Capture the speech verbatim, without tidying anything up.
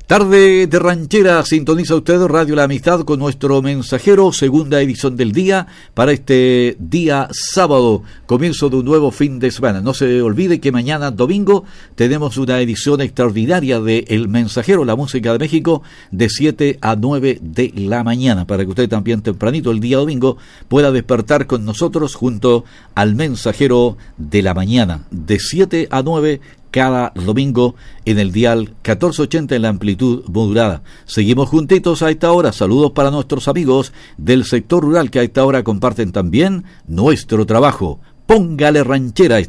Tarde de ranchera, sintoniza usted Radio La Amistad con nuestro mensajero, segunda edición del día para este día sábado, comienzo de un nuevo fin de semana. No se olvide que mañana domingo tenemos una edición extraordinaria de El Mensajero, la música de México, de siete a nueve de la mañana, para que usted también tempranito el día domingo pueda despertar con nosotros junto al Mensajero de la mañana, de siete a nueve cada domingo en el dial catorce ochenta en la amplitud modulada. Seguimos juntitos a esta hora. Saludos para nuestros amigos del sector rural que a esta hora comparten también nuestro trabajo. Póngale ranchera.